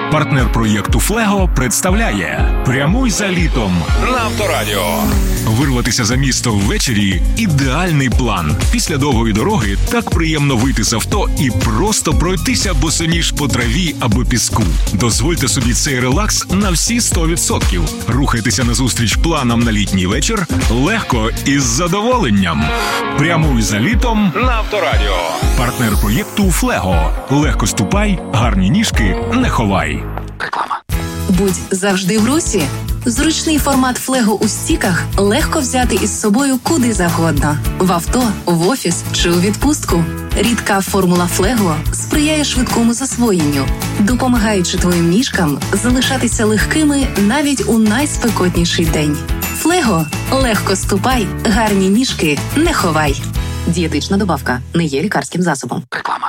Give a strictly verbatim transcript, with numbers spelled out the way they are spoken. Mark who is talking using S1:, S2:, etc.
S1: Партнер проєкту «Флего» представляє «Прямуй за літом» на Авторадіо. Вирватися за місто ввечері – ідеальний план. Після довгої дороги так приємно вийти з авто і просто пройтися босоніж по траві або піску. Дозвольте собі цей релакс на всі сто відсотків. Рухайтеся назустріч планам на літній вечір легко і з задоволенням. «Прямуй за літом» на Авторадіо. Партнер проєкту «Флего». Легко ступай, гарні ніжки не ховай.
S2: Реклама. Будь завжди в русі. Зручний формат «Флего» у стіках легко взяти із собою куди завгодно. В авто, в офіс чи у відпустку. Рідка формула «Флего» сприяє швидкому засвоєнню, допомагаючи твоїм ніжкам залишатися легкими навіть у найспекотніший день. «Флего» – легко ступай, гарні ніжки не ховай. Дієтична добавка не є лікарським засобом. Реклама.